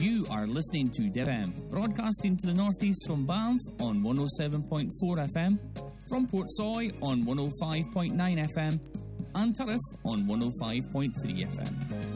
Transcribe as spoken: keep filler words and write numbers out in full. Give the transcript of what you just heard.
You are listening to D I B F M, broadcasting to the northeast from Banff on one oh seven point four F M, from Portsoy on one oh five point nine F M, and Turriff on one oh five point three F M.